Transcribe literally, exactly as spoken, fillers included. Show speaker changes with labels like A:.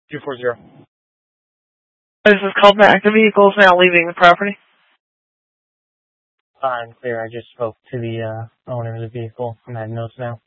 A: two four zero.
B: This is called back. The vehicle is now leaving the property.
A: Fine, clear. I just spoke to the uh, owner of the vehicle. I'm at notes now.